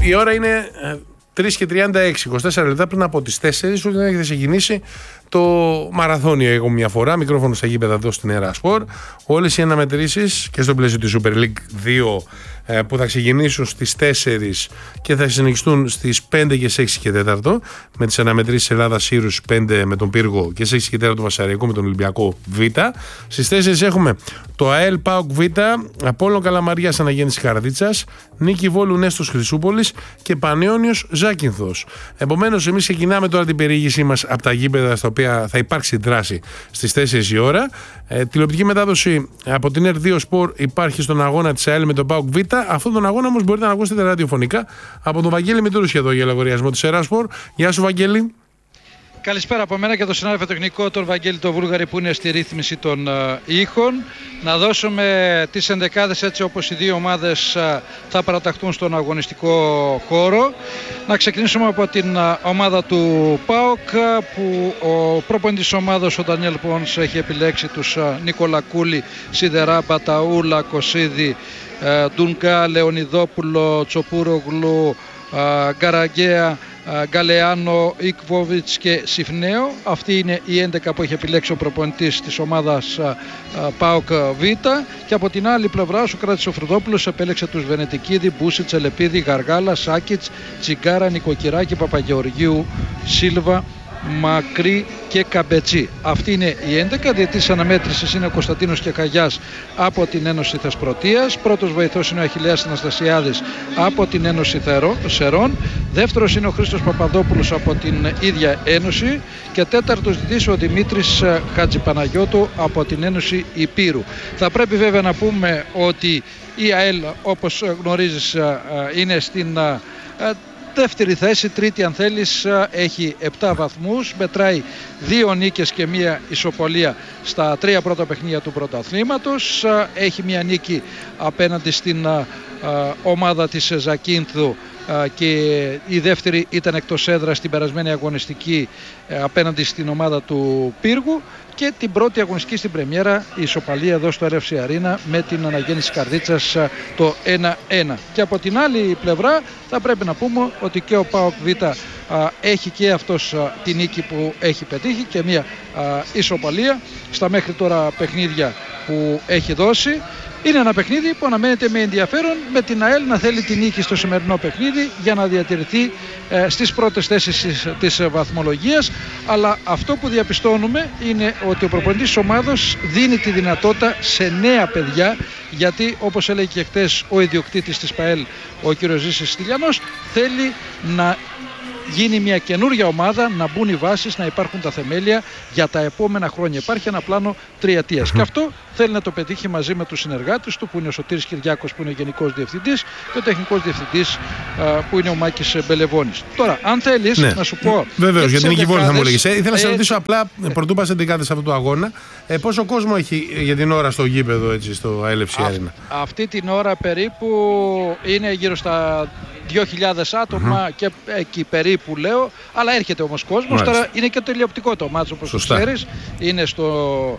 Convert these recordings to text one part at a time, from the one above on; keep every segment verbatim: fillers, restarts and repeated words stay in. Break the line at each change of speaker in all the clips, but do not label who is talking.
η ώρα είναι τρεις και τριάντα έξι, είκοσι τέσσερα λεπτά πριν από τις τέσσερις, όταν έχετε ξεκινήσει το μαραθώνιο. Εγώ μια φορά, μικρόφωνο στα γήπεδα εδώ στην Ερασπορ. Όλες οι αναμετρήσεις και στο πλαίσιο της Super League δύο που θα ξεκινήσουν στις τέσσερις και θα συνεχιστούν στις πέντε και έξι και τέσσερα, με τις αναμετρήσεις Ελλάδα Σύρους πέντε με τον Πύργο και στις έξι και τέσσερα του Βασαριακού με τον Ολυμπιακό Β. Στις τέσσερις έχουμε το ΑΕΛ ΠΑΟΚ Β, Απόλλων Καλαμαρίας Αναγέννηση Καρδίτσας, Νίκη Βόλου Νέστος Χρυσούπολης και Πανιόνιος Ζάκυνθος. Επομένως, εμείς ξεκινάμε τώρα την περιήγησή μας από τα γήπεδα στα οποία θα υπάρξει δράση στις τέσσερις η ώρα. Ε, τηλεοπτική μετάδοση από την Ερ δύο Sport υπάρχει στον αγώνα της ΑΕΛ με τον ΠΑΟΚ Β. Αυτόν τον αγώνα όμως μπορείτε να ακούσετε ραδιοφωνικά από τον Βαγγέλη Μητούρη εδώ για λογαριασμό της Ερασπορ. Γεια σου, Βαγγέλη.
Καλησπέρα από μένα και τον συνάδελφο τεχνικό, τον Βαγγέλη τον Βούλγαρη, που είναι στη ρύθμιση των uh, ήχων. Να δώσουμε τις ενδεκάδες έτσι όπως οι δύο ομάδες uh, θα παραταχθούν στον αγωνιστικό χώρο. Να ξεκινήσουμε από την uh, ομάδα του ΠΑΟΚ, uh, που ο προπονητής της ομάδας, ο Ντανιέλ Πόνς, έχει επιλέξει τους uh, Νικολακούλη, Σιδερά, Μπαταούλα, Κωσίδη, uh, Ντουνκά, Λεωνιδόπουλο, Τσοπουρογλου, uh, Γκαραγκαία, Γκαλεάνο, Ικβόβιτς και Σιφνέο. Αυτή είναι η έντεκα που έχει επιλέξει ο προπονητής της ομάδας ΠΑΟΚ Β. Και από την άλλη πλευρά ο Σοκράτης ο Φρυδόπουλος επέλεξε τους Βενετικίδη, Μπούσιτς, Ελεπίδη, Γαργάλα, Σάκιτς, Τσιγκάρα, Νικοκυράκη, Παπαγεωργίου, Σίλβα, Μακρύ και Καμπετσί. Αυτή είναι η έντεκα. Διετής αναμέτρησης είναι ο Κωνσταντίνος Κεκαγιάς από την Ένωση Θεσπρωτείας. Πρώτος βοηθός είναι ο Αχιλλέας Αναστασιάδης από την Ένωση Σερών. Δεύτερος είναι ο Χρήστος Παπαδόπουλος από την ίδια Ένωση. Και τέταρτος διετής ο Δημήτρης Χατζηπαναγιώτου από την Ένωση Υπήρου. Θα πρέπει βέβαια να πούμε ότι η ΑΕΛ, όπως γνωρίζεις, είναι στην δεύτερη θέση, τρίτη αν θέλεις, έχει επτά βαθμούς, μετράει δύο νίκες και μία ισοπαλία στα τρία πρώτα παιχνίδια του πρωταθλήματος. Έχει μία νίκη απέναντι στην ομάδα της Ζακίνθου και η δεύτερη ήταν εκτός έδρας στην περασμένη αγωνιστική απέναντι στην ομάδα του Πύργου, και την πρώτη αγωνιστική στην πρεμιέρα η ισοπαλία εδώ στο Ερ Εφ Σι Αρίνα με την Αναγέννηση Καρδίτσας το ένα ένα. Και από την άλλη πλευρά θα πρέπει να πούμε ότι και ο ΠΑΟΚ Β α, έχει και αυτός α, την νίκη που έχει πετύχει και μια α, ισοπαλία στα μέχρι τώρα παιχνίδια που έχει δώσει. Είναι ένα παιχνίδι που αναμένεται με ενδιαφέρον, με την ΑΕΛ να θέλει την νίκη στο σημερινό παιχνίδι για να διατηρηθεί ε, στις πρώτες θέσεις της, της βαθμολογίας. Αλλά αυτό που διαπιστώνουμε είναι ότι ο προπονητής της ομάδας δίνει τη δυνατότητα σε νέα παιδιά, γιατί όπως έλεγε και χτες ο ιδιοκτήτης της ΠΑΕΛ, ο κ. Ζήσης Στυλιανός, θέλει να γίνει μια καινούργια ομάδα, να μπουν οι βάσεις, να υπάρχουν τα θεμέλια για τα επόμενα χρόνια. Υπάρχει ένα πλάνο τριετίας. Mm-hmm. Και αυτό θέλει να το πετύχει μαζί με τους συνεργάτες του, που είναι ο Σωτήρης Κυριάκος, που είναι ο Γενικός Διευθυντής, και ο Τεχνικός Διευθυντής, που είναι ο Μάκης Μπελεβώνης. Τώρα, αν θέλεις, ναι, να σου πω.
Βεβαίως, για την Νίκη Βόλου θα μου έλεγες. Ε, ήθελα να σε ρωτήσω απλά, ε, πρωτού πας εντεκάδες αυτού του αγώνα, ε, πόσο κόσμο έχει για την ώρα στο γήπεδο, έτσι, στο Ελ Εφ Σι Αρίνα?
Αυτή την ώρα περίπου είναι γύρω στα δύο χιλιάδες άτομα, mm-hmm, και εκεί περίπου λέω, αλλά έρχεται όμως κόσμος. Μάλιστα. Τώρα είναι και το τηλεοπτικό το μάτσο, όπως το ξέρεις, είναι στο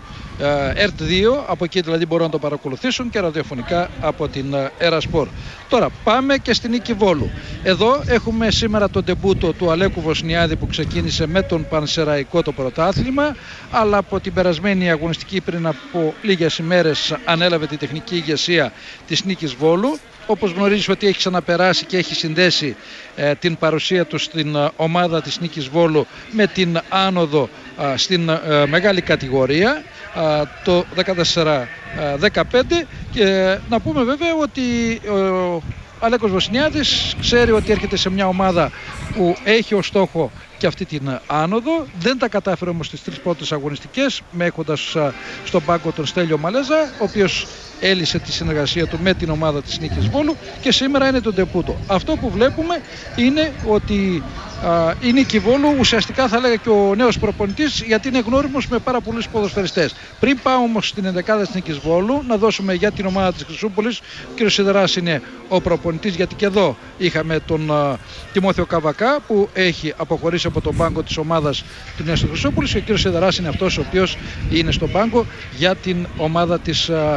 ε, Ερτ δύο, από εκεί δηλαδή μπορούν να το παρακολουθήσουν, και ραδιοφωνικά από την ε, Ερασπορ. Τώρα πάμε και στην Νίκη Βόλου. Εδώ έχουμε σήμερα τον ντεμπούτο του Αλέκου Βοσνιάδη, που ξεκίνησε με τον Πανσεραϊκό το πρωτάθλημα, αλλά από την περασμένη αγωνιστική πριν από λίγες ημέρες ανέλαβε τη τεχνική ηγεσία της Νίκης Βόλου. Όπως γνωρίζεις ότι έχει ξαναπεράσει και έχει συνδέσει ε, την παρουσία του στην ε, ομάδα της Νίκης Βόλου με την άνοδο ε, στην ε, μεγάλη κατηγορία ε, το δεκατέσσερα δεκαπέντε, και να πούμε βέβαια ότι ο Αλέκος Βοσνιάδης ξέρει ότι έρχεται σε μια ομάδα που έχει ως στόχο και αυτή την άνοδο. Δεν τα κατάφερε όμως στις τρεις πρώτες αγωνιστικές, με έχοντας στον πάγκο τον Στέλιο Μαλέζα, ο οποίος έλυσε τη συνεργασία του με την ομάδα της Νίκης Βόλου, και σήμερα είναι το ντεπούτο. Αυτό που βλέπουμε είναι ότι α, η Νίκη Βόλου ουσιαστικά θα έλεγα και ο νέος προπονητής, γιατί είναι γνώριμος με πάρα πολλούς ποδοσφαιριστές. Πριν πάω όμως στην ενδεκάδα της Νίκης Βόλου, να δώσουμε για την ομάδα της Χρυσούπολης. Ο κ. Σιδεράς είναι ο προπονητής, γιατί και εδώ είχαμε τον α, Τιμόθεο Καβακά, που έχει αποχωρήσει από τον πάγκο της ομάδας του Νέας του Χρυσούπολης, και ο κ. Σιδεράς είναι αυτός ο οποίος είναι στον πάγκο για την ομάδα της α, Καβακά.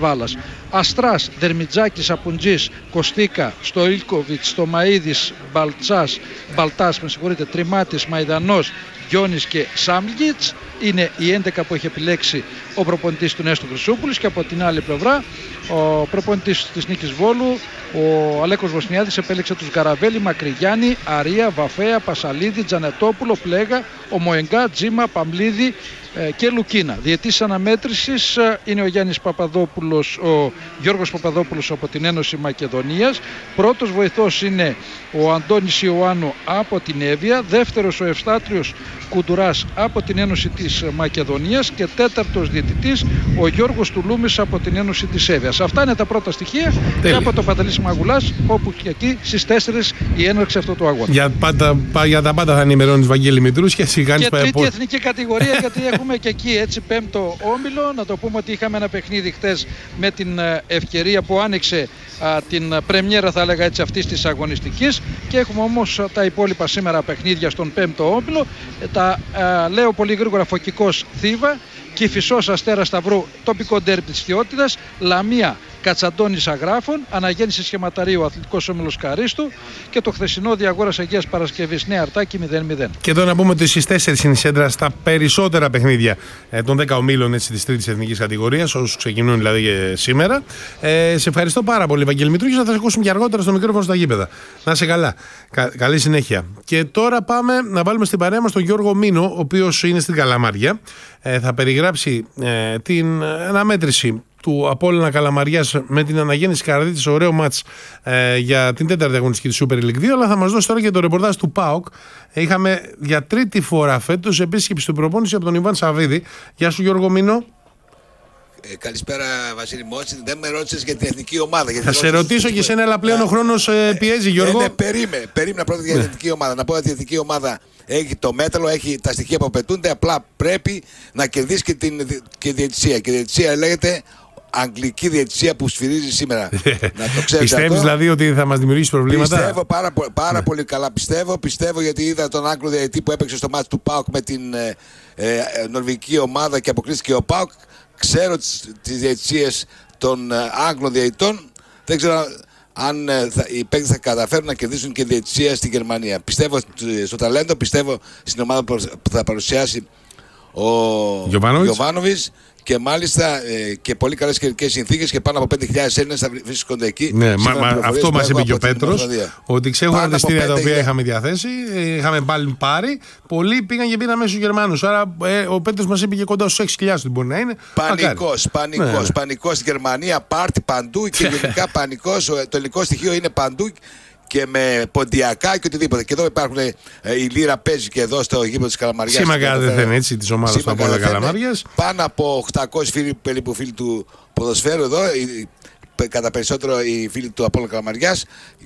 Καβάλας. Αστράς, Δερμιτζάκης, Απουτζής, Κωστίκα, Στοίλκοβιτς, Στομαΐδης, Μπαλτσάς, Μπαλτάς, με συγχωρείτε, Τριμάτης, Μαϊδανός, Γιώνης και Σάμλγιτς είναι οι έντεκα που έχει επιλέξει ο προπονητής του Νέστου Χρυσούπουλης. Και από την άλλη πλευρά ο προπονητής της Νίκης Βόλου, ο Αλέκος Βοσνιάδης, επέλεξε τους Γκαραβέλη, Μακρυγιάννη, Αρία, Βαφέα, Πασαλίδη, Τζανετόπουλο, Πλέγα, Ομοεγκά, Τζίμα, Παμλίδη και Λουκίνα. Διαιτής αναμέτρησης είναι ο Γιάννης Παπαδόπουλος, ο Γιώργος Παπαδόπουλος από την Ένωση Μακεδονίας. Πρώτος βοηθός είναι ο Αντώνης Ιωάννου από την Εύβοια. Δεύτερος ο Ευστάτριος Κουντουράς από την Ένωση της Μακεδονίας. Και τέταρτος διαιτητής ο Γιώργος Τουλούμης από την Ένωση της Εύβοιας. Αυτά είναι τα πρώτα στοιχεία. Τέλει. Και από το Παντελής Μαγουλάς, όπου και εκεί στις τέσσερις η έναρξη αυτού του αγώνα.
Για, πάντα, για τα πάντα θα ενημερώνεις, Βαγγέλη Μητρούς, και εσύ κάνεις.
Και τρίτη εθνική κατηγορία, γιατί έχουμε και εκεί έτσι πέμπτο όμιλο. Να το πούμε ότι είχαμε ένα παιχνίδι χτες με την ευκαιρία που άνοιξε α, την πρεμιέρα, θα έλεγα έτσι, αυτής της αγωνιστικής. Και έχουμε όμως τα υπόλοιπα σήμερα παιχνίδια στον πέμπτο όμιλο. Τα α, λέω πολύ γρήγορα: Φωκικός Θήβα, Κηφισός Αστέρας Σταυρού, τοπικό ντέρμπι της Χιώτιδας, Λαμία Κατσαντώνης Αγράφων, Αναγέννηση Σχηματαρίου Αθλητικός Όμιλος Καρίστου και το χθεσινό Διαγόρας Αγίας Παρασκευής Νέα Αρτάκη μηδέν μηδέν.
Και εδώ να πούμε ότι στις τέσσερις είναι η σέντρα στα περισσότερα παιχνίδια ε, των δέκα ομίλων της τρίτης εθνικής κατηγορίας, όσους ξεκινούν δηλαδή και σήμερα. Ε, σε ευχαριστώ πάρα πολύ, Βαγγέλη Μητρού, και θα σας ακούσουμε και αργότερα στο μικρόφωνο στα γήπεδα. Να είσαι καλά. Κα, καλή συνέχεια. Και τώρα πάμε να βάλουμε στην παρέα μας τον Γιώργο Μίνο, ο οποίος είναι στην Καλαμάρια. Ε, θα περιγράψει ε, την αναμέτρηση του Απόλλωνα Καλαμαριάς με την Αναγέννηση Καραδίτης, ωραίο μάτς ε, για την τέταρτη αγωνιστική της Super League δύο, αλλά θα μας δώσει τώρα και το ρεπορτάζ του ΠΑΟΚ. Είχαμε για τρίτη φορά φέτος επίσκεψη του προπόνηση από τον Ιβάν Σαββίδη. Γεια σου, Γιώργο Μίνο.
Ε, καλησπέρα, Βασίλη Μότση. Δεν με ρώτησες για την εθνική ομάδα.
Θα σε ρωτήσω και εσένα, αλλά πλέον ο χρόνος ε, πιέζει, Γιώργο.
Ε, ναι, περίμενε, περίμενα πρώτα για την εθνική ομάδα. Να πω ότι η εθνική ομάδα έχει το μέταλλο, έχει τα στοιχεία που απαιτούνται. Απλά πρέπει να κερδίσει και την και διαιτησία. Και η διαιτησία λέγεται αγγλική διαιτησία που σφυρίζει σήμερα. Να το ξέρετε.
Πιστεύεις δηλαδή ότι θα μας δημιουργήσει προβλήματα?
Πιστεύω πάρα, πάρα πολύ καλά. Πιστεύω, πιστεύω γιατί είδα τον Άγγλο διαιτητή που έπαιξε στο μάτι του ΠΑΟΚ με την ε, ε, νορβηγική ομάδα και αποκλείστηκε ο ΠΑΟΚ. Ξέρω τις, τις διαιτησίες των ε, Άγγλων διαιτητών. Δεν ξέρω αν ε, θα, οι παίκτες θα καταφέρουν να κερδίσουν και διαιτησία στη Γερμανία. Πιστεύω στο ταλέντο, πιστεύω στην ομάδα που θα παρουσιάσει ο Γιοβάνοβιτς. Και μάλιστα ε, και πολύ καλές καιρικές συνθήκες και πάνω από πέντε χιλιάδες Έλληνες θα βρίσκονται εκεί.
Ναι, μα, μα, αυτό μας είπε και ο Πέτρος, ότι ξέχωραν τα στήρια τα οποία είχαμε διαθέσει, είχαμε πάλι πάρει. Πολλοί πήγαν και πήραν μέσα στους Γερμανούς. Άρα ε, ο Πέτρος μας είπε και κοντά στους έξι χιλιάδες ότι μπορεί να είναι.
Πανικός, πανικός, ναι, ναι. πανικός στην Γερμανία, πάρτι παντού και γενικά πανικός. Το ελληνικό στοιχείο είναι παντού. Και με ποντιακά και οτιδήποτε. Και εδώ υπάρχουν ε, η Λύρα παίζει και εδώ στο γήπεδο της Καλαμαριάς.
Σήμα δεν είναι έτσι της ομάδας του Απόλλωνα Καλαμαριάς.
Πάνω από οκτακόσιοι φίλοι, περίπου φίλοι του ποδοσφαίρου εδώ. Κατά περισσότερο οι φίλοι του Απόλλωνα Καλαμαριάς.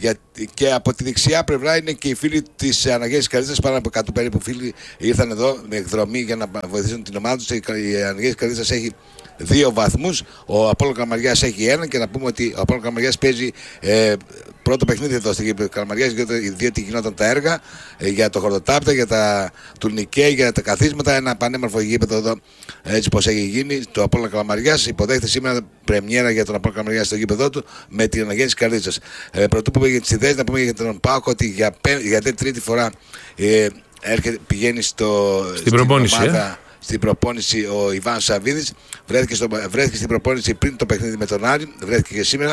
Και από τη δεξιά πλευρά είναι και οι φίλοι της Αναγέννησης Καραδίτης. Πάνω από εκατό περίπου φίλοι ήρθαν εδώ με εκδρομή για να βοηθήσουν την ομάδα τους. Η Αναγέννηση Καραδίτης έχει δύο βαθμούς. Ο Απόλλωνα Καλαμαριάς έχει ένα. Και να πούμε ότι ο Απόλλωνα Καλαμαριάς παίζει ε, πρώτο παιχνίδι εδώ στην Καλαμαριάς, διότι γινόταν τα έργα ε, για το χορτοτάπτα, για τα τουρνικέ, για τα καθίσματα. Ένα πανέμορφο γήπεδο εδώ, έτσι πως έχει γίνει. Το Απόλλωνα Καλαμαριάς υποδέχεται σήμερα πρεμιέρα για τον Απόλλωνα Καλαμαριάς στο γήπεδό του με την Αναγέννηση Καρδίτσας. Ε, πρωτού πούμε για τις ιδέες, να πούμε για τον ΠΑΟΚ ότι για, για τρίτη φορά ε, έρχεται, πηγαίνει στο,
στην προπόνηση.
Ομάδα,
Ε?
Στην προπόνηση ο Ιβάν Σαββίδης. Βρέθηκε, στο, βρέθηκε στην προπόνηση πριν το παιχνίδι με τον Άρη. Βρέθηκε και σήμερα.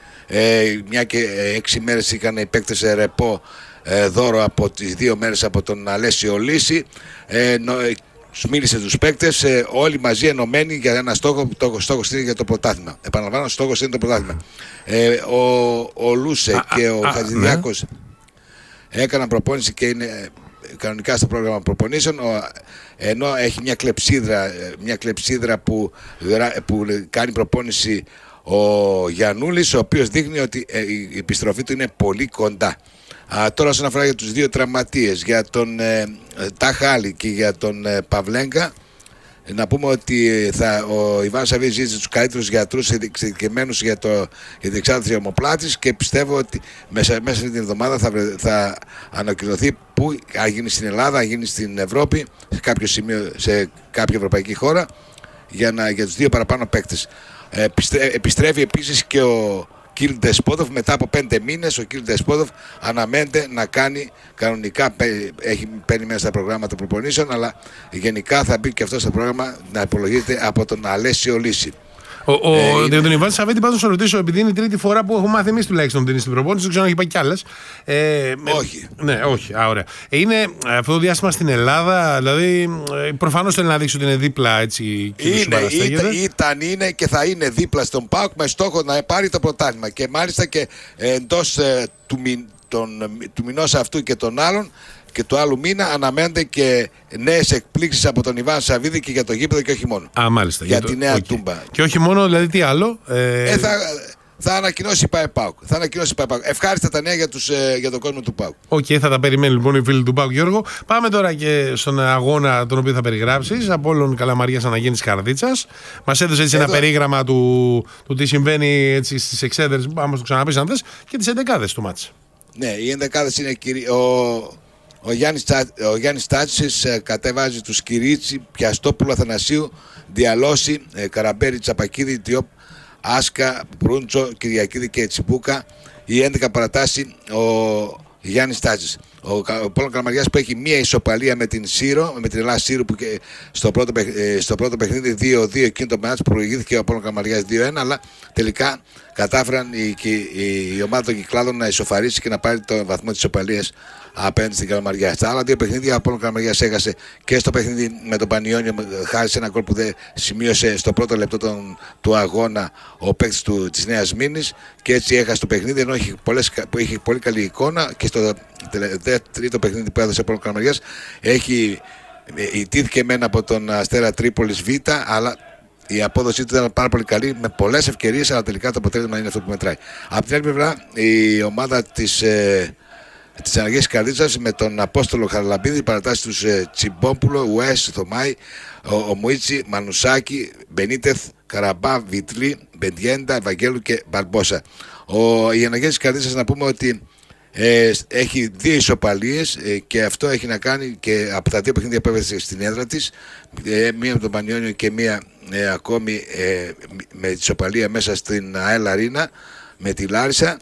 Ε, μια και ε, έξι μέρες είχαν οι παίκτες ρεπό ε, δώρο από τις δύο μέρες από τον Αλέσιο Λύση. Ε, νο, ε, μίλησε τους παίκτες, ε, όλοι μαζί ενωμένοι για ένα στόχο. Το στόχος είναι για το πρωτάθλημα. Επαναλαμβάνω, στόχος είναι το πρωτάθλημα. Ε, ο, ο Λούσε α, και ο Χατζηδιάκος ναι. έκαναν προπόνηση και είναι κανονικά στο πρόγραμμα προπονήσεων, ενώ έχει μια κλεψίδρα, μια κλεψίδρα που, που κάνει προπόνηση ο Γιαννούλης, ο οποίος δείχνει ότι η επιστροφή του είναι πολύ κοντά. Α, τώρα όσον αφορά για τους δύο τραυματίες, για τον ε, Ταχάλη και για τον ε, Παυλέγκα, να πούμε ότι θα, ο Ιβάν Σαββίδης ζήτησε τους καλύτερους γιατρούς εξειδικευμένους για, το, για την εξάρτηση ομοπλάτης και πιστεύω ότι μέσα, μέσα στην εβδομάδα θα, θα ανακοινωθεί που θα γίνει στην Ελλάδα, θα γίνει στην Ευρώπη, σε κάποιο σημείο, σε κάποια ευρωπαϊκή χώρα, για, να, για τους δύο παραπάνω παίκτες. Ε, επιστρέφει επίσης και ο Κίριλ Ντεσπότοφ. Μετά από πέντε μήνες ο Κίριλ Ντεσπότοφ αναμένεται να κάνει κανονικά, έχει παίρνει μέσα στα προγράμματα προπονήσεων, αλλά γενικά θα μπει και αυτό στο πρόγραμμα να υπολογίζεται από τον Αλέσιο Λύση.
Ο, ο, ε, είναι... Τον Ιβάν Σαββίδη, πάντως, να ρωτήσω, επειδή είναι η τρίτη φορά που έχουμε μάθει εμείς τουλάχιστον την στην προπόνηση, δεν ξέρω αν έχει πάει κι άλλες. Ε,
όχι.
Ε, ναι, όχι. Α, ωραία. Ε, είναι αυτό το διάστημα στην Ελλάδα, δηλαδή προφανώς θέλει να δείξει ότι είναι δίπλα έτσι.
Είναι, ήταν, ήταν, είναι και θα είναι δίπλα στον ΠΑΟΚ με στόχο να πάρει το πρωτάθλημα. Και μάλιστα και εντός ε, του, μη, τον, του μηνός αυτού και των άλλων και του άλλου μήνα αναμένονται και νέες εκπλήξεις από τον Ιβάν Σαββίδη και για το γήπεδο και όχι μόνο.
Α, μάλιστα.
Για,
για
τη
το...
νέα
okay.
τούμπα.
Και όχι μόνο, δηλαδή τι άλλο. Ε...
Ε, θα, θα ανακοινώσει η ΠΑΕΠΑΟΚ. Θα ανακοινώσει η ΠΑΕΠΑΟΚ. Ευχάριστα τα νέα για, τους, ε, για τον κόσμο του ΠΑΟΚ.
Οκ, okay, θα τα περιμένουν λοιπόν οι φίλοι του ΠΑΟΚ, Γιώργο. Πάμε τώρα και στον αγώνα τον οποίο θα περιγράψεις. Απόλλων Καλαμαρίας Αναγέννης Καρδίτσας. Μας έδωσε έτσι Εδώ... ένα περίγραμμα του, του τι συμβαίνει στις εξέδρες. Άμα το ξαναπείς αν θες, και τις εντεκάδες του μάτς.
Ναι, οι εντεκάδες είναι κυρί... ο... Ο Γιάννης, ο Γιάννης Τάτσης ε, κατέβαζε τους Κυρίτσι, Πιαστόπουλο, Αθανασίου, Διαλώση, ε, Καραμπέρι, Τσαπακίδη, Διόπ, Άσκα, Προύντσο, Κυριακίδη και Τσιμπούκα. Η έντεκα παρατάσσει ο Γιάννης Τάτσης. Ο, ο Πόλων Καλαμαριάς που έχει μία ισοπαλία με την Σύρο, με την Ελλάδα Σύρο που και στο πρώτο, ε, στο πρώτο παιχνίδι δύο δύο εκείνο το μάτς που προηγήθηκε ο Πόλων Καλαμαριάς δύο ένα, αλλά τελικά κατάφεραν η, η, η ομάδα των Κυκλάδων να ισοφαρίσει και να πάρει τον βαθμό της ισοπαλίας απέναντι στην Καλαμαριά. Στα άλλα δύο παιχνίδια, ο Απόλλων Καλαμαριάς έχασε και στο παιχνίδι με τον Πανιόνιο, χάρη σε ένα γκολ που δεν σημείωσε στο πρώτο λεπτό τον, του αγώνα ο παίκτης της Νέας Μήνης, και έτσι έχασε το παιχνίδι, ενώ είχε, πολλές, είχε πολύ καλή εικόνα, και στο τρίτο παιχνίδι που έδωσε ο Απόλλων Καλαμαριάς έχει ιτήθηκε μεν από τον Αστέρα Τρίπολης Β, αλλά η απόδοσή του ήταν πάρα πολύ καλή, με πολλές ευκαιρίες, αλλά τελικά το αποτέλεσμα είναι αυτό που μετράει. Από την άλλη πλευρά, η ομάδα της ε, της Αναγέννης Καρδίτσας με τον Απόστολο Χαραλαμπίδη παρατάσσει τους ε, Τσιμπόπουλο, Ουές, Θωμάη, ο, ο Μουίτσι, Μανουσάκη, Μπενίτεθ, Καραμπά, Βιτλή, Μπεντιέντα, Ευαγγέλου και Μπαρμπόσα. Ο, η Αναγέννης Καρδίτσας, να πούμε ότι ε, έχει δύο ισοπαλίες ε, και αυτό έχει να κάνει και από τα δύο παιχνίδια που έβγαλε στην έδρα της, ε, μία με τον Πανιόνιο και μία ε, ακόμη ε, με ισοπαλία μέσα στην ΑΕΛ Αρίνα με τη Λάρισα,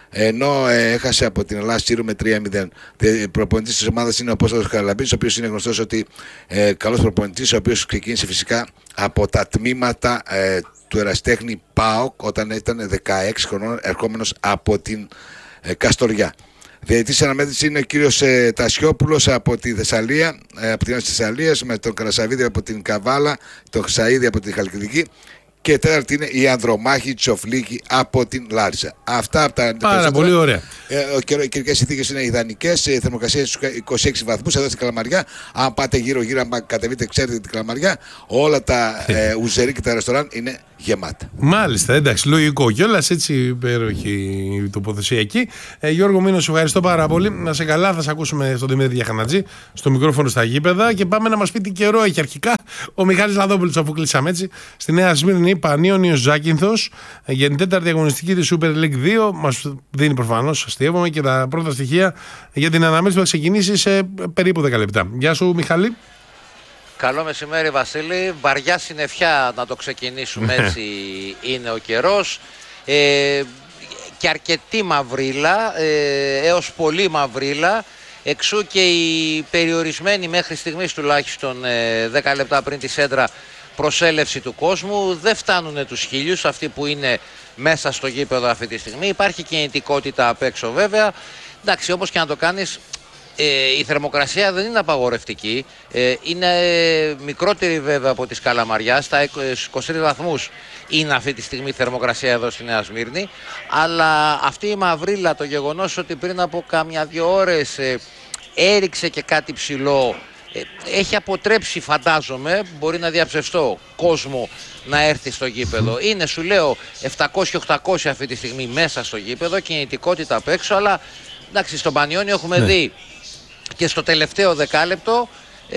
ενώ ε, έχασε από την Ελλάδα Σύρο με τρία μηδέν. Προπονητής της ομάδας είναι ο Απόστολος Χαραλαμπίδης, ο οποίος είναι γνωστός ότι ε, καλός προπονητής, ο οποίος ξεκίνησε φυσικά από τα τμήματα ε, του ερασιτέχνη ΠΑΟΚ όταν ήταν δεκαέξι χρονών, ερχόμενος από την ε, Καστοριά. Διαιτητής αναμέτρησης είναι ο κύριος ε, Τασιόπουλος από τη Θεσσαλία, ε, από την Ένωση της Θεσσαλίας, με τον Καρασαβίδη από την Καβάλα, τον Χρυσαΐδη από την Χαλκιδική. Και τέταρτη είναι η Ανδρομάχη Τσοφλίκη από την Λάρισα. Αυτά από τα.
Πάρα πολύ ωραία.
Ε, οι καιρικές συνθήκες είναι ιδανικές. Η θερμοκρασία στους είκοσι έξι βαθμούς εδώ στην Καλαμαριά. Αν πάτε γύρω-γύρω, αν κατεβείτε, ξέρετε την Καλαμαριά, όλα τα ε, ουζερί και τα ρεστοράν είναι γεμάτα.
Μάλιστα, εντάξει, λογικό κιόλας, έτσι υπέροχη τοποθεσία εκεί. Ε, Γιώργο Μήνο, σου ευχαριστώ πάρα πολύ. Να σε καλά, θα σε ακούσουμε στον Δημήτρη Διαχανατζή, στο μικρόφωνο στα γήπεδα, και πάμε να μας πει τι καιρό έχει αρχικά ο Μιχάλης Λαδόπουλος, αφού κλείσαμε έτσι. Στη Νέα Σμύρνη, Πανιόνιος Ζάκυνθος, για την τέταρτη αγωνιστική της Super League δύο. Μας δίνει προφανώς, αστείευομαι, και τα πρώτα στοιχεία για την αναμέτρηση που θα ξεκινήσει σε περίπου δέκα λεπτά. Γεια σου, Μιχάλη.
Καλό μεσημέρι, Βασίλη. Βαριά συννεφιά να το ξεκινήσουμε, έτσι είναι ο καιρός. Ε, και αρκετή μαυρίλα, ε, έως πολύ μαυρίλα. Εξού και η περιορισμένη μέχρι στιγμής τουλάχιστον ε, δέκα λεπτά πριν τη σέντρα προσέλευση του κόσμου. Δεν φτάνουν τους χίλιους αυτοί που είναι μέσα στο γήπεδο αυτή τη στιγμή. Υπάρχει κινητικότητα απ' έξω βέβαια. Εντάξει, όπως και να το κάνεις, ε, η θερμοκρασία δεν είναι απαγορευτική. Ε, είναι μικρότερη βέβαια από της Καλαμαριάς. Στα είκοσι τρεις βαθμούς είναι αυτή τη στιγμή η θερμοκρασία εδώ στη Νέα Σμύρνη. Αλλά αυτή η μαυρίλα, το γεγονός ότι πριν από κάμια δύο ώρες ε, έριξε και κάτι ψηλό, έχει αποτρέψει, φαντάζομαι, μπορεί να διαψευστώ, κόσμο να έρθει στο γήπεδο. Είναι, σου λέω, επτακόσια οχτακόσια αυτή τη στιγμή μέσα στο γήπεδο, κινητικότητα απ' έξω, αλλά εντάξει, στον Πανιόνιο έχουμε ναι. δει και στο τελευταίο δεκάλεπτο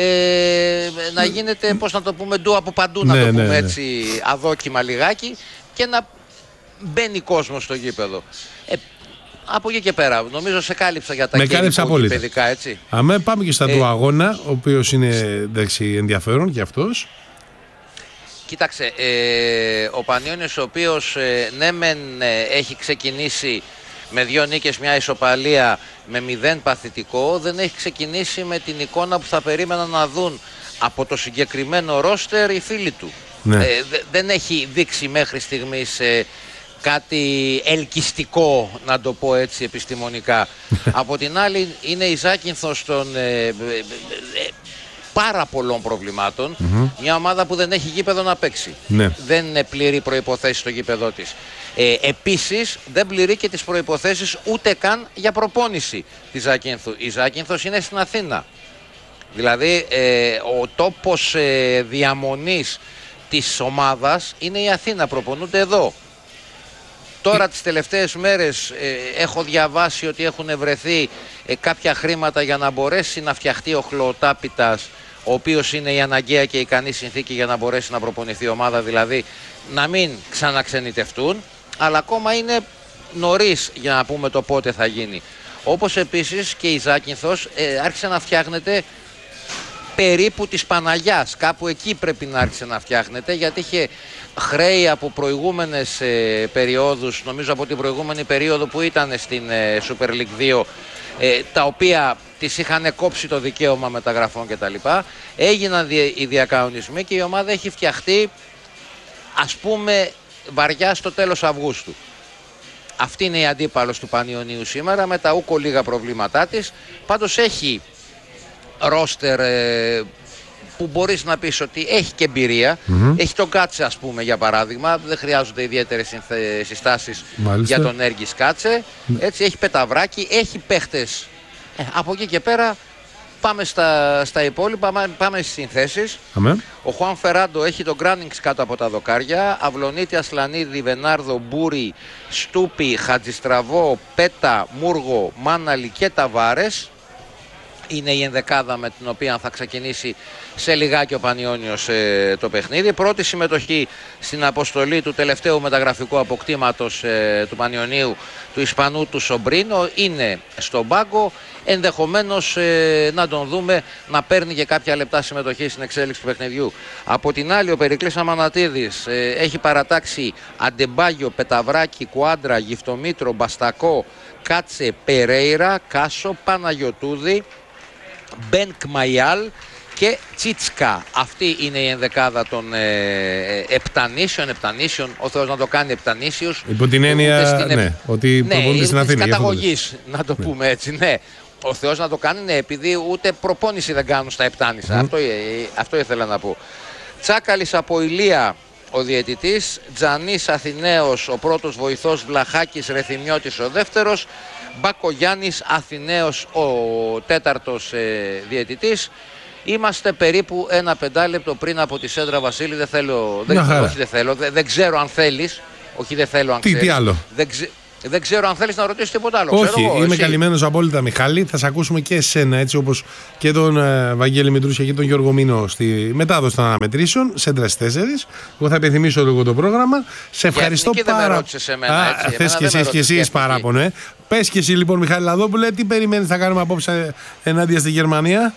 ε, να γίνεται, πώς να το πούμε, ντου από παντού, ναι, να το πούμε ναι, έτσι, ναι. αδόκιμα λιγάκι, και να μπαίνει κόσμο στο γήπεδο. Ε, Από εκεί και πέρα, νομίζω σε κάλυψα για τα παιδικά, έτσι.
Αμέ, πάμε και στα ε, του αγώνα, ο οποίος είναι εντάξει, ενδιαφέρον και αυτός.
Κοίταξε, ε, ο Πανιώνιος ο οποίος ε, ναι μεν ε, έχει ξεκινήσει με δύο νίκες, μια ισοπαλία, με μηδέν παθητικό, δεν έχει ξεκινήσει με την εικόνα που θα περίμεναν να δουν από το συγκεκριμένο ρόστερ οι φίλοι του.
Ναι.
Ε, δε, δεν έχει δείξει μέχρι στιγμής ε, κάτι ελκυστικό, να το πω έτσι επιστημονικά. Από την άλλη είναι η Ζάκυνθος των ε, ε, ε, πάρα πολλών προβλημάτων. Mm-hmm. Μια ομάδα που δεν έχει γήπεδο να παίξει. Ναι. Δεν πληρεί προϋποθέσεις στο γήπεδό της. Ε, επίσης δεν πληρεί και τις προϋποθέσεις ούτε καν για προπόνηση της Ζάκυνθου. Η Ζάκυνθος είναι στην Αθήνα. Δηλαδή ε, ο τόπος ε, διαμονής της ομάδας είναι η Αθήνα, προπονούνται εδώ. Τώρα τις τελευταίες μέρες ε, έχω διαβάσει ότι έχουν βρεθεί ε, κάποια χρήματα για να μπορέσει να φτιαχτεί ο Χλωοτάπητας, ο οποίος είναι η αναγκαία και ικανή συνθήκη για να μπορέσει να προπονηθεί η ομάδα, δηλαδή να μην ξαναξενιτευτούν, αλλά ακόμα είναι νωρίς για να πούμε το πότε θα γίνει. Όπως επίσης και η Ζάκυνθος ε, άρχισε να φτιάχνεται περίπου της Παναγιάς, κάπου εκεί πρέπει να άρχισε να φτιάχνεται, γιατί είχε χρέη από προηγούμενες ε, περιόδους, νομίζω από την προηγούμενη περίοδο που ήταν στην ε, Super League δύο, ε, τα οποία τις είχαν κόψει το δικαίωμα μεταγραφών κτλ. Έγιναν δι, οι διακανονισμοί και η ομάδα έχει φτιαχτεί, ας πούμε, βαριά στο τέλος Αυγούστου. Αυτή είναι η αντίπαλος του Πανιωνίου σήμερα, με τα ούκο λίγα προβλήματά της. Πάντως έχει ρόστερ ε, που μπορείς να πεις ότι έχει και εμπειρία. Mm-hmm. Έχει τον Κάτσε, ας πούμε, για παράδειγμα. Δεν χρειάζονται ιδιαίτερες συστάσεις για τον Έργης Κάτσε. Mm. Έτσι, έχει Πεταβράκι, έχει παίχτες. Ε, από εκεί και πέρα πάμε στα, στα υπόλοιπα, πάμε στις συνθέσεις. Amen. Ο Χουάν Φεράντο έχει τον Γκράνινγκς κάτω από τα δοκάρια. Αυλονίτη, Ασλανίδη, Βενάρδο, Μπούρι, Στούπι, Χατζιστραβό, Πέτα, Μούργο, Μάναλη και Ταβάρες. Είναι η ενδεκάδα με την οποία θα ξεκινήσει σε λιγάκι ο Πανιώνιος ε, το παιχνίδι. Πρώτη συμμετοχή στην αποστολή του τελευταίου μεταγραφικού αποκτήματος ε, του Πανιωνίου, του Ισπανού του Σομπρίνο, είναι στον πάγκο. Ενδεχομένως ε, να τον δούμε να παίρνει και κάποια λεπτά συμμετοχή στην εξέλιξη του παιχνιδιού. Από την άλλη, ο Περικλής Αμανατίδης ε, έχει παρατάξει Αντεμπάγιο, Πεταβράκη, Κουάντρα, Γυφτομήτρο, Μπαστακό, Κάτσε, Περέιρα, Κάσο, Παναγιωτούδη, Μπεν Κμαϊάλ και Τσίτσκα. Αυτή είναι η ενδεκάδα των ε, επτανήσεων, επτανήσεων, ο Θεός να το κάνει επτανήσιους. Υπό την έννοια, στην, ναι, ότι προπονούνται στην Αθήνα. Της καταγωγής, να το ναι. πούμε έτσι, ναι. Ο Θεός να το κάνει, ναι, επειδή ούτε προπόνηση δεν κάνουν στα επτάνησα. Mm. Αυτό, αυτό ήθελα να πω. Τσάκαλης από Ηλία, ο διαιτητής. Τζανής Αθηναίος, ο πρώτος βοηθός. Βλαχάκης Ρεθιμιώτης, ο δεύτερος. Μπακογιάννης Αθηναίος, ο τέταρτος ε, διαιτητής. Είμαστε περίπου ένα πεντάλεπτο πριν από τη σέντρα, Βασίλη. Δεν θέλω, δεν, όχι, δεν, θέλω δεν, δεν ξέρω αν θέλεις. Όχι, δεν θέλω αν τι, θέλεις. Τι άλλο. Δεν, ξε, δεν ξέρω αν θέλεις να ρωτήσεις τίποτα άλλο. Όχι, ξέρω εγώ, είμαι καλυμμένος απόλυτα, Μιχάλη. Θα σε ακούσουμε και εσένα, έτσι όπως και τον ε, Βαγγέλη Μητρούσια και τον Γιώργο Μήνο στη μετάδοση των αναμετρήσεων. Σέντρα στις τέσσερις. Εγώ θα επιθυμίσω λίγο το πρόγραμμα. Σε ευχαριστώ πάρα πολύ. Δεν με ρώτησες εμένα, έτσι. Θες και εσείς και εσείς παράπονο, ε. Πες και εσύ λοιπόν, Μιχάλη Λαδόπουλε, τι περιμένεις θα κάνουμε απόψε ενάντια στη Γερμανία?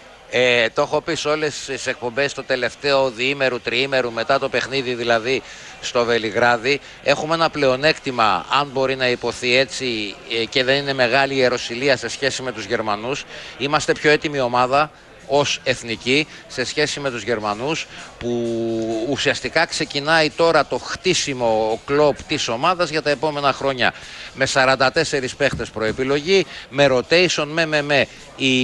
Ε, το έχω πει σε όλες τις εκπομπές το τελευταίο διήμερου, τριήμερου μετά το παιχνίδι, δηλαδή στο Βελιγράδι. Έχουμε ένα πλεονέκτημα, αν μπορεί να υποθεί έτσι, ε, και δεν είναι μεγάλη ιεροσυλία σε σχέση με τους Γερμανούς. Είμαστε πιο έτοιμη ομάδα ως εθνική σε σχέση με τους Γερμανούς, που ουσιαστικά ξεκινάει τώρα το χτίσιμο ο κλόπ της ομάδας για τα επόμενα χρόνια, με σαράντα τέσσερις παίχτες προεπιλογή, με rotation, με με με η,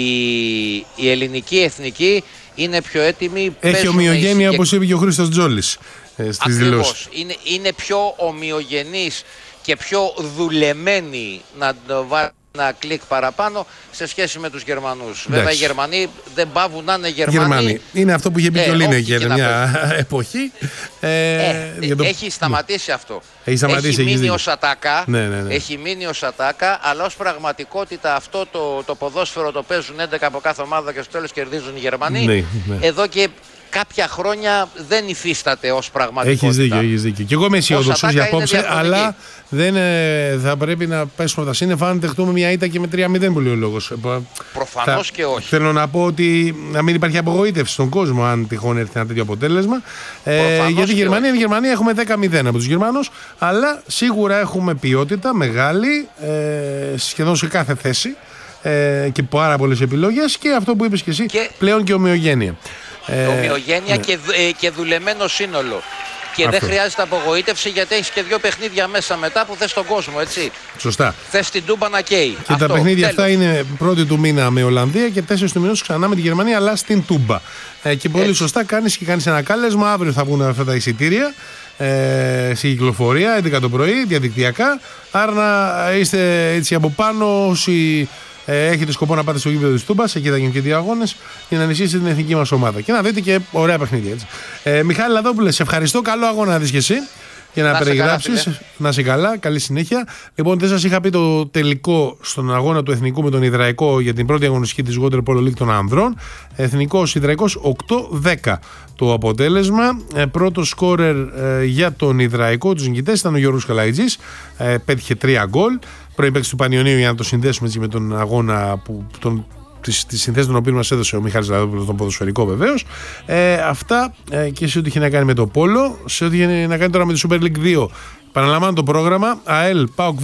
η ελληνική εθνική είναι πιο έτοιμη.
Έχει ομοιογένεια, και... όπως είπε και ο Χρήστος Τζόλης ε, στις δηλώσεις.
Είναι, είναι πιο ομοιογενής και πιο δουλεμένη, να το βάλει ένα κλικ παραπάνω σε σχέση με τους Γερμανούς. Εντάξει. Βέβαια οι Γερμανοί δεν πάβουν να είναι Γερμανοί. Γερμανοί.
Είναι αυτό που είχε πει ε, και ο Λίνεκερ μια εποχή. Ε,
ε, για το... Έχει σταματήσει ναι. αυτό.
Έχει, σταματήσει,
έχει μείνει ως ατάκα,
ναι, ναι, ναι.
έχει μείνει ως ατάκα, αλλά ως πραγματικότητα αυτό το, το ποδόσφαιρο το παίζουν έντεκα από κάθε ομάδα και στο τέλος κερδίζουν οι Γερμανοί. Ναι, ναι. Εδώ και κάποια χρόνια δεν υφίσταται ως πραγματικότητα.
Έχεις δίκιο, έχεις δίκιο. Και εγώ είμαι αισιόδοξος για απόψε, αλλά δεν ε, θα πρέπει να πέσουμε τα σύννεφα αν δεχτούμε μια ήττα και με τρία μηδέν που λέει ο λόγος.
Προφανώς
θα,
και όχι.
Θέλω να πω ότι να μην υπάρχει απογοήτευση στον κόσμο αν τυχόν έρθει ένα τέτοιο αποτέλεσμα. Ε, γιατί η Γερμανία, η Γερμανία έχουμε δέκα μηδέν από τους Γερμανούς, αλλά σίγουρα έχουμε ποιότητα μεγάλη ε, σχεδόν σε κάθε θέση ε, και πάρα πολλές επιλογές και αυτό που είπες και εσύ, και πλέον και ομοιογένεια.
Ε, ομοιογένεια ναι. και, ε, και δουλεμένο σύνολο. Και αυτό. Δεν χρειάζεται απογοήτευση γιατί έχεις και δύο παιχνίδια μέσα μετά που θες τον κόσμο, έτσι.
Σωστά.
Θες την Τούμπα να καίει.
Και αυτό, τα παιχνίδια τέλος. Αυτά είναι πρώτη του μήνα με Ολλανδία και τέσσερις του μηνός ξανά με τη Γερμανία, αλλά στην Τούμπα. Ε, και πολύ έτσι. Σωστά κάνεις και κάνεις ένα κάλεσμα. Αύριο θα βγουν αυτά τα εισιτήρια ε, στη κυκλοφορία, έντεκα το πρωί, διαδικτυακά. Άρα να είστε έτσι από πάνω όσοι Ε, έχετε σκοπό να πάτε στο γήπεδο της Τούμπας, εκεί θα γίνουν και δύο αγώνες, για να ενισχύσετε την εθνική μας ομάδα και να δείτε και ωραία παιχνίδια. Έτσι. Ε, Μιχάλη Λαδόπουλε, σε ευχαριστώ. Καλό αγώνα να δεις και εσύ για να, να περιγράψεις. Να είσαι καλά, καλή συνέχεια. Λοιπόν, δεν σας είχα πει το τελικό στον αγώνα του Εθνικού με τον Ιδραϊκό για την πρώτη αγωνιστική της Water Polo League των ανδρών. Εθνικός Ιδραϊκός οκτώ δέκα το αποτέλεσμα. Ε, πρώτο σκόρερ ε, για τον Ιδραϊκό, τους νικητές, ήταν ο Γιώργος Καλαϊτζής. Ε, πέτυχε τρία γκολ. Πρώην παίκτης του Πανιωνίου, για να το συνδέσουμε έτσι με τον αγώνα που τον. Τις, τις συνθέσεις των οποίων μας έδωσε ο Μιχάλης Λαδόπουλος, τον ποδοσφαιρικό βεβαίως. Ε, αυτά ε, και σε ό,τι είχε να κάνει με το Πόλο, σε ό,τι είχε να κάνει τώρα με τη Super League δύο. Παραλαμβάνω το πρόγραμμα. ΑΕΛ, ΠΑΟΚ Β,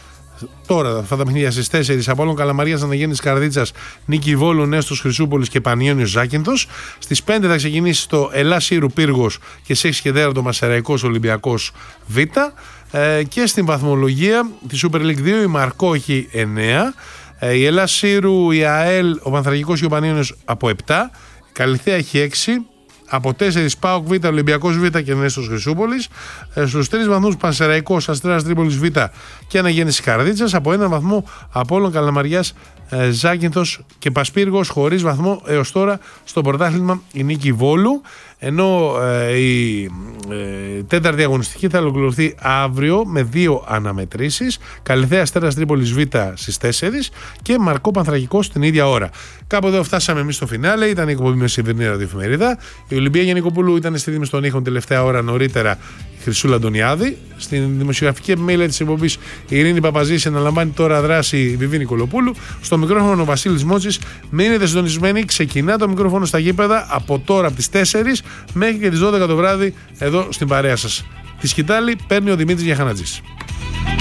τώρα αυτά τα παιχνίδια στις τέσσερις. Απόλλων Καλαμαρίας, Αναγέννης Καρδίτσας, Νίκη Βόλου, Νέστος Χρυσούπολης και Πανιώνιος Ζάκυνθος. Στις πέντε θα ξεκινήσει το Ελλάς Σύρου Πύργος και σε έξι και τέταρτο Μασεραϊκός Ολυμπιακός Β. Ε, και στην βαθμολογία τη Super League δύο η Μαρκό έχει εννέα. Η Ελλάς Σύρου, η ΑΕΛ, ο Πανθρακικός και ο Πανιώνιος από επτά. Η Καλυθέα έχει έξι. Από τέσσερα ΠΑΟΚ Β, Ολυμπιακός Β και Νέστος Χρυσούπολης. Στους τρεις βαθμούς Πανσεραϊκός, Αστέρας Τρίπολης Β και Αναγέννηση Καρδίτσας. Από έναν βαθμό Απόλλων Καλαμαριάς, Ζάκυνθος και Πασπύργος, χωρίς βαθμό έως τώρα στο πρωτάθλημα η Νίκη Βόλου. Ενώ ε, η ε, τέταρτη αγωνιστική θα ολοκληρωθεί αύριο με δύο αναμετρήσεις. Καλυθέα Αστέρας Τρίπολης Β στις τέσσερις και Μαρκό Πανθρακικός την ίδια ώρα. Κάπου εδώ φτάσαμε εμείς στο φινάλε. Ήταν η εκπομπή με σημερινή ραδιοεφημερίδα. Η Ολυμπία Γενικοπούλου ήταν στη Δήμηση των Ήχων τελευταία ώρα νωρίτερα. Χρυσούλα Αντωνιάδη. Στην δημοσιογραφική επιμέλεια της εκπομπής η Ειρήνη Παπαζήση αναλαμβάνει τώρα δράση η Βιβή Νικολοπούλου. Στο μικρόφωνο ο Βασίλης Μότσης. Μείνετε συντονισμένοι. Ξεκινά το μικρόφωνο στα γήπεδα από τώρα από τις τέσσερις μέχρι και τις δώδεκα το βράδυ εδώ στην παρέα σας. Τη σκητάλη παίρνει ο Δημήτρης Γιαχανατζής.